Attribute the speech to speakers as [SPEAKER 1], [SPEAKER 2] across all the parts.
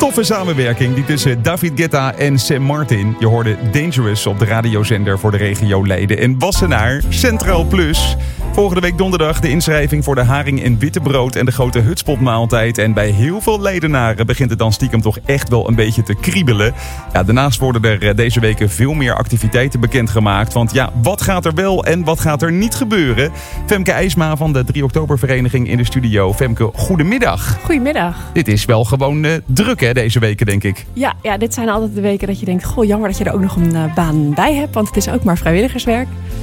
[SPEAKER 1] toffe samenwerking die tussen David Guetta en Sam Martin. Je hoorde Dangerous op de radiozender voor de regio Leiden en Wassenaar, Centraal Plus. Volgende week donderdag de inschrijving voor de haring en wittebrood en de grote hutspotmaaltijd. En bij heel veel Leidenaren begint het dan stiekem toch echt wel een beetje te kriebelen. Ja, daarnaast worden er deze weken veel meer activiteiten bekendgemaakt. Want ja, wat gaat er wel en wat gaat er niet gebeuren? Femke IJsma van de 3 oktobervereniging in de studio. Femke, goedemiddag.
[SPEAKER 2] Goedemiddag.
[SPEAKER 1] Dit is wel gewoon druk hè, deze weken denk ik.
[SPEAKER 2] Ja, dit zijn altijd de weken dat je denkt, goh, jammer dat je er ook nog een baan bij hebt. Want het is ook maar vrijwilligerswerk.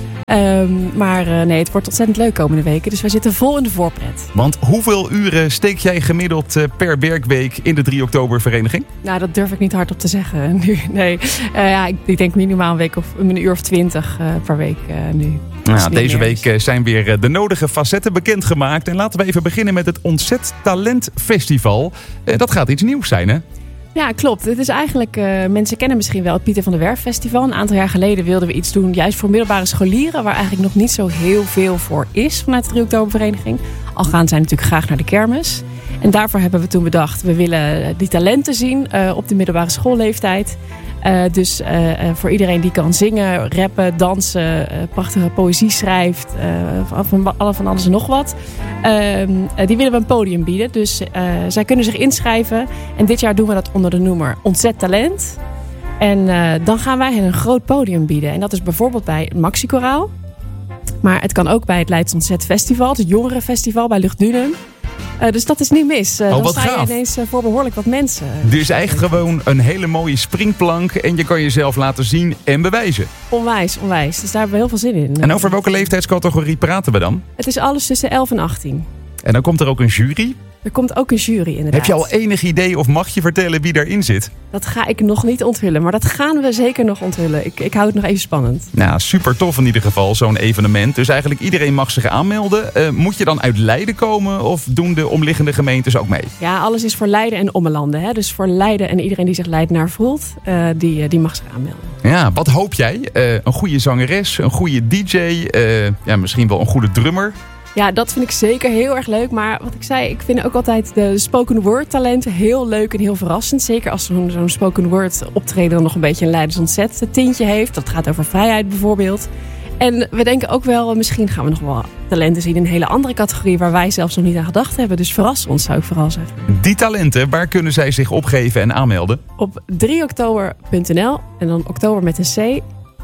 [SPEAKER 2] Maar het wordt ontzettend leuk komende weken. Dus wij zitten vol in de voorpret.
[SPEAKER 1] Want hoeveel uren steek jij gemiddeld per werkweek in de 3 oktobervereniging?
[SPEAKER 2] Nou, dat durf ik niet hardop te zeggen nu. Nee, ik denk minimaal een week of een uur of 20 per week nu.
[SPEAKER 1] Nou, deze week zijn weer de nodige facetten bekendgemaakt. En laten we even beginnen met het Ontzet Talent Festival. Dat gaat iets nieuws zijn, hè?
[SPEAKER 2] Ja, klopt. Het is eigenlijk, mensen kennen misschien wel het Pieter van der Werf Festival. Een aantal jaar geleden wilden we iets doen juist voor middelbare scholieren, waar eigenlijk nog niet zo heel veel voor is vanuit de 3 oktobervereniging. Al gaan zij natuurlijk graag naar de kermis. En daarvoor hebben we toen bedacht, we willen die talenten zien op de middelbare schoolleeftijd. Dus voor iedereen die kan zingen, rappen, dansen, prachtige poëzie schrijft, van alles en nog wat. Die willen we een podium bieden. Dus zij kunnen zich inschrijven. En dit jaar doen we dat onder de noemer Ontzet Talent. En dan gaan wij hen een groot podium bieden. En dat is bijvoorbeeld bij het Maxi Koraal. Maar het kan ook bij het Leids Ontzet Festival, het jongerenfestival bij Luchtdunen. Dus dat is niet mis. Dan sta je ineens voor behoorlijk wat mensen.
[SPEAKER 1] Er is echt gewoon een hele mooie springplank en je kan jezelf laten zien en bewijzen.
[SPEAKER 2] Onwijs. Dus daar hebben we heel veel zin in.
[SPEAKER 1] En over welke leeftijdscategorie praten we dan?
[SPEAKER 2] Het is alles tussen 11 en 18.
[SPEAKER 1] En dan komt er ook een jury?
[SPEAKER 2] Er komt ook een jury inderdaad.
[SPEAKER 1] Heb je al enig idee of mag je vertellen wie daarin zit?
[SPEAKER 2] Dat ga ik nog niet onthullen, maar dat gaan we zeker nog onthullen. Ik hou het nog even spannend.
[SPEAKER 1] Nou, super tof in ieder geval, zo'n evenement. Dus eigenlijk iedereen mag zich aanmelden. Moet je dan uit Leiden komen of doen de omliggende gemeentes ook mee?
[SPEAKER 2] Ja, alles is voor Leiden en ommelanden. Hè? Dus voor Leiden en iedereen die zich Leidenaar voelt, die mag zich aanmelden.
[SPEAKER 1] Ja, wat hoop jij? Een goede zangeres, een goede DJ, misschien wel een goede drummer?
[SPEAKER 2] Ja, dat vind ik zeker heel erg leuk. Maar wat ik zei, ik vind ook altijd de spoken word talenten heel leuk en heel verrassend. Zeker als zo'n spoken word optreden dan nog een beetje een Leidens Ontzet tintje heeft. Dat gaat over vrijheid bijvoorbeeld. En we denken ook wel, misschien gaan we nog wel talenten zien in een hele andere categorie waar wij zelfs nog niet aan gedacht hebben. Dus verras ons, zou ik vooral zeggen.
[SPEAKER 1] Die talenten, waar kunnen zij zich opgeven en aanmelden?
[SPEAKER 2] Op 3oktober.nl en dan oktober met een C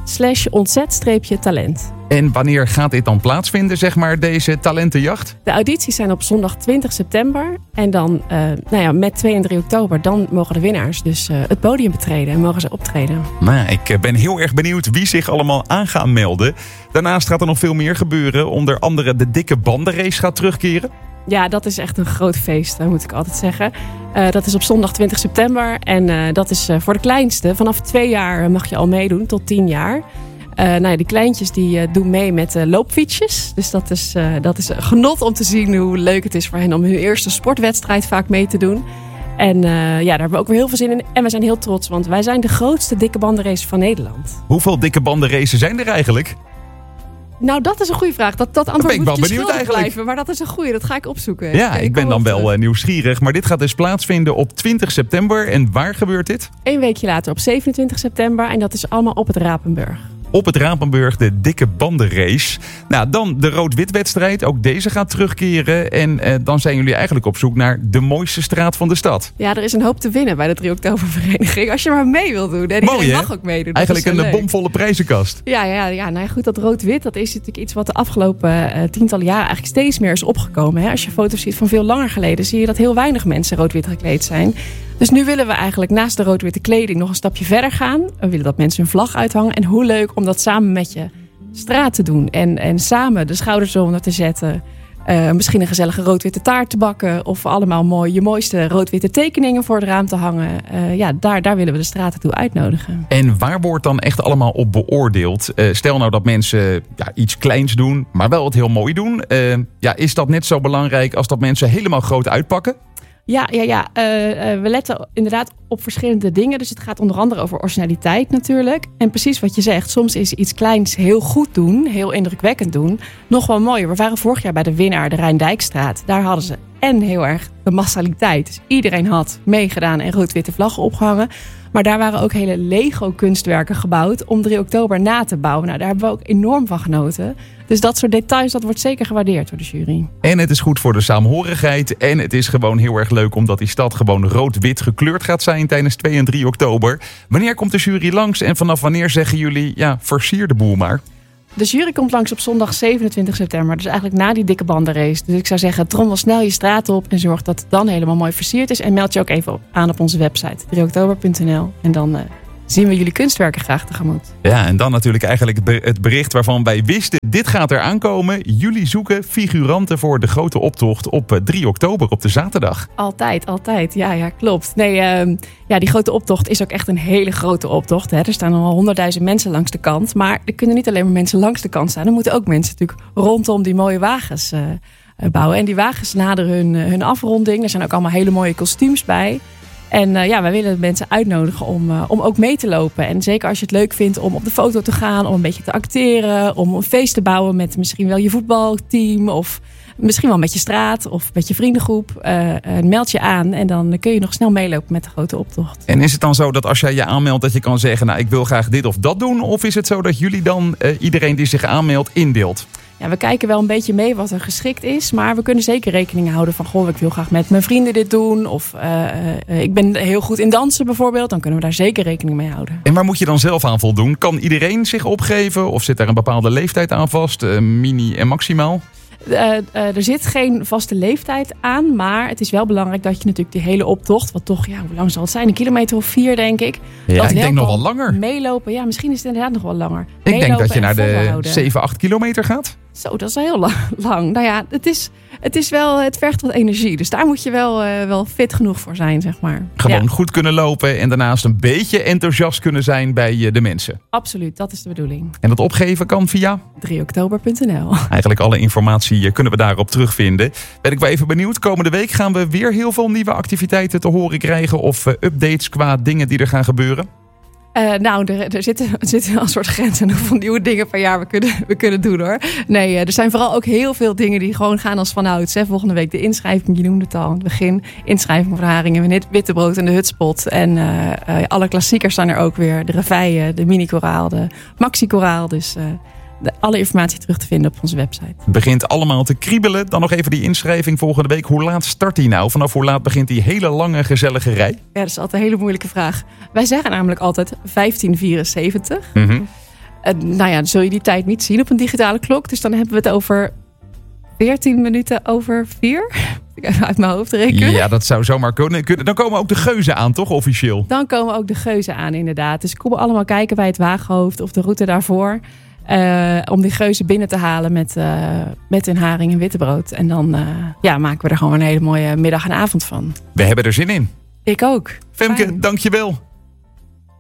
[SPEAKER 2] /ontzet-talent.
[SPEAKER 1] En wanneer gaat dit dan plaatsvinden, zeg maar, deze talentenjacht?
[SPEAKER 2] De audities zijn op zondag 20 september. En dan, met 2 en 3 oktober, dan mogen de winnaars dus het podium betreden en mogen ze optreden.
[SPEAKER 1] Nou, ik ben heel erg benieuwd wie zich allemaal aan gaan melden. Daarnaast gaat er nog veel meer gebeuren. Onder andere de dikke bandenrace gaat terugkeren.
[SPEAKER 2] Ja, dat is echt een groot feest, moet ik altijd zeggen. Dat is op zondag 20 september. En dat is voor de kleinste. Vanaf 2 jaar mag je al meedoen, tot 10 jaar. Die kleintjes die doen mee met loopfietsjes. Dus dat is een genot om te zien hoe leuk het is voor hen om hun eerste sportwedstrijd vaak mee te doen. En daar hebben we ook weer heel veel zin in. En we zijn heel trots, want wij zijn de grootste dikke bandenrace van Nederland.
[SPEAKER 1] Hoeveel dikke bandenraces zijn er eigenlijk?
[SPEAKER 2] Nou, dat is een goede vraag. Dat antwoord moet je schuldig blijven. Maar dat is een goede, dat ga ik opzoeken.
[SPEAKER 1] Ja, ik ben dan wel nieuwsgierig. Maar dit gaat dus plaatsvinden op 20 september. En waar gebeurt dit?
[SPEAKER 2] 1 weekje later op 27 september. En dat is allemaal op het Rapenburg.
[SPEAKER 1] Op het Rapenburg, de dikke bandenrace. Nou, dan de rood-wit-wedstrijd. Ook deze gaat terugkeren. En dan zijn jullie eigenlijk op zoek naar de mooiste straat van de stad. Ja,
[SPEAKER 2] er is een hoop te winnen bij de 3 oktobervereniging. Als je maar mee wilt doen. En
[SPEAKER 1] mooi, hè?
[SPEAKER 2] Mag ook meedoen.
[SPEAKER 1] Eigenlijk een bomvolle prijzenkast.
[SPEAKER 2] Ja, goed, dat rood-wit, dat is natuurlijk iets wat de afgelopen tientallen jaren eigenlijk steeds meer is opgekomen. Hè? Als je foto's ziet van veel langer geleden, zie je dat heel weinig mensen rood-wit gekleed zijn. Dus nu willen we eigenlijk naast de rood-witte kleding nog een stapje verder gaan. We willen dat mensen hun vlag uithangen. En hoe leuk om dat samen met je straat te doen. En samen de schouders eronder te zetten. Misschien een gezellige rood-witte taart te bakken. Of allemaal je mooiste rood-witte tekeningen voor het raam te hangen. Daar willen we de straten toe uitnodigen.
[SPEAKER 1] En waar wordt dan echt allemaal op beoordeeld? Stel nou dat mensen iets kleins doen, maar wel het heel mooi doen. Is dat net zo belangrijk als dat mensen helemaal groot uitpakken?
[SPEAKER 2] Ja. We letten inderdaad op verschillende dingen. Dus het gaat onder andere over originaliteit natuurlijk. En precies wat je zegt, soms is iets kleins heel goed doen, heel indrukwekkend doen, nog wel mooier. We waren vorig jaar bij de winnaar, de Rijndijkstraat. Daar hadden ze en heel erg de massaliteit. Dus iedereen had meegedaan en rood-witte vlaggen opgehangen. Maar daar waren ook hele Lego-kunstwerken gebouwd om 3 oktober na te bouwen. Nou, daar hebben we ook enorm van genoten. Dus dat soort details, dat wordt zeker gewaardeerd door de jury.
[SPEAKER 1] En het is goed voor de saamhorigheid. En het is gewoon heel erg leuk omdat die stad gewoon rood-wit gekleurd gaat zijn tijdens 2 en 3 oktober. Wanneer komt de jury langs en vanaf wanneer zeggen jullie, versier de boel maar?
[SPEAKER 2] De jury komt langs op zondag 27 september. Dus eigenlijk na die dikke bandenrace. Dus ik zou zeggen, trommel snel je straat op en zorg dat het dan helemaal mooi versierd is. En meld je ook even aan op onze website, 3oktober.nl. En dan zien we jullie kunstwerken graag tegemoet.
[SPEAKER 1] Ja, en dan natuurlijk eigenlijk het bericht waarvan wij wisten, dit gaat er aankomen. Jullie zoeken figuranten voor de grote optocht op 3 oktober, op de zaterdag.
[SPEAKER 2] Altijd. Ja, klopt. Nee, die grote optocht is ook echt een hele grote optocht. Hè. Er staan al 100.000 mensen langs de kant. Maar er kunnen niet alleen maar mensen langs de kant staan. Er moeten ook mensen natuurlijk rondom die mooie wagens bouwen. En die wagens naderen hun afronding. Er zijn ook allemaal hele mooie kostuums bij. En wij willen mensen uitnodigen om ook mee te lopen. En zeker als je het leuk vindt om op de foto te gaan, om een beetje te acteren, om een feest te bouwen met misschien wel je voetbalteam of misschien wel met je straat of met je vriendengroep. Meld je aan en dan kun je nog snel meelopen met de grote optocht.
[SPEAKER 1] En is het dan zo dat als jij je aanmeldt dat je kan zeggen, nou ik wil graag dit of dat doen? Of is het zo dat jullie dan iedereen die zich aanmeldt indeelt?
[SPEAKER 2] Ja, we kijken wel een beetje mee wat er geschikt is. Maar we kunnen zeker rekening houden van, ik wil graag met mijn vrienden dit doen. Of ik ben heel goed in dansen bijvoorbeeld. Dan kunnen we daar zeker rekening mee houden.
[SPEAKER 1] En waar moet je dan zelf aan voldoen? Kan iedereen zich opgeven? Of zit daar een bepaalde leeftijd aan vast? Mini en maximaal?
[SPEAKER 2] Er zit geen vaste leeftijd aan. Maar het is wel belangrijk dat je natuurlijk die hele optocht, wat toch, hoe lang zal het zijn? 1 kilometer of 4 denk ik.
[SPEAKER 1] Ja, ik denk nog wel langer.
[SPEAKER 2] Meelopen, ja, misschien is het inderdaad nog wel langer.
[SPEAKER 1] Ik denk dat je naar de 7, 8 kilometer gaat.
[SPEAKER 2] Zo, dat is wel heel lang. Nou ja, het vergt wat energie. Dus daar moet je wel fit genoeg voor zijn, zeg maar.
[SPEAKER 1] Gewoon goed kunnen lopen en daarnaast een beetje enthousiast kunnen zijn bij de mensen.
[SPEAKER 2] Absoluut, dat is de bedoeling.
[SPEAKER 1] En dat opgeven kan via?
[SPEAKER 2] 3oktober.nl.
[SPEAKER 1] Eigenlijk alle informatie kunnen we daarop terugvinden. Ben ik wel even benieuwd. Komende week gaan we weer heel veel nieuwe activiteiten te horen krijgen. Of updates qua dingen die er gaan gebeuren.
[SPEAKER 2] Er zitten wel een soort grenzen aan hoeveel nieuwe dingen per jaar we kunnen doen hoor. Nee, er zijn vooral ook heel veel dingen die gewoon gaan als vanouds. Volgende week de inschrijving, je noemde het al aan het begin. Inschrijving voor de haringen, wittebrood en de hutspot. En alle klassiekers zijn er ook weer. De reveille, de mini-koraal, de maxi-koraal. Dus alle informatie terug te vinden op onze website.
[SPEAKER 1] Het begint allemaal te kriebelen. Dan nog even die inschrijving volgende week. Hoe laat start die nou? Vanaf hoe laat begint die hele lange gezellige rij?
[SPEAKER 2] Ja, dat is altijd een hele moeilijke vraag. Wij zeggen namelijk altijd 1574.
[SPEAKER 1] Mm-hmm.
[SPEAKER 2] Dan zul je die tijd niet zien op een digitale klok. Dus dan hebben we het over 14 minuten over 4. Ik even uit mijn hoofd rekenen.
[SPEAKER 1] Ja, dat zou zomaar kunnen. Dan komen ook de geuzen aan, toch officieel?
[SPEAKER 2] Dan komen ook de geuzen aan, inderdaad. Dus kom allemaal kijken bij het Wagenhoofd of de route daarvoor. Om die geuzen binnen te halen met hun haring en wittebrood. En dan maken we er gewoon een hele mooie middag en avond van.
[SPEAKER 1] We hebben er zin in.
[SPEAKER 2] Ik ook.
[SPEAKER 1] Femke,
[SPEAKER 2] Fijn.
[SPEAKER 1] dank je wel.